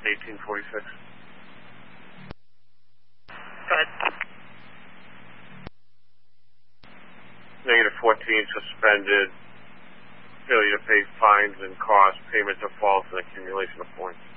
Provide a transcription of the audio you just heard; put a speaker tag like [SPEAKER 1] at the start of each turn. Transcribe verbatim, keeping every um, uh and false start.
[SPEAKER 1] eighteen forty-six.
[SPEAKER 2] Go ahead.
[SPEAKER 1] Negative fourteen, suspended, failure to pay fines and costs, payment defaults, and accumulation of points.